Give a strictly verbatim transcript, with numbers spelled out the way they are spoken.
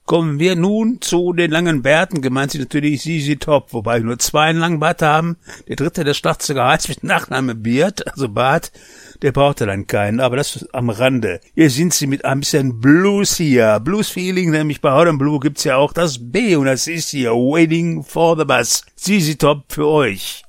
Kommen wir nun zu den langen Bärten, gemeint sind natürlich Z Z Top, wobei wir nur zwei einen langen Bart haben. Der dritte, der Schlagzeuger heißt mit Nachname Beard, also Bart, der brauchte dann keinen, aber das am Rande. Hier sind sie mit ein bisschen Blues hier, Blues-Feeling, nämlich bei Hot and Blue gibt's ja auch das B und das ist hier Waiting for the Bus. Z Z Top für euch.